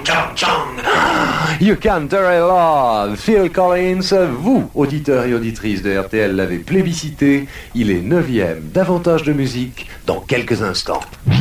chang, chang. You Can't Hurry Love, Phil Collins, vous, auditeurs et auditrices de RTL, l'avez plébiscité. Il est 9e, davantage de musique dans quelques instants.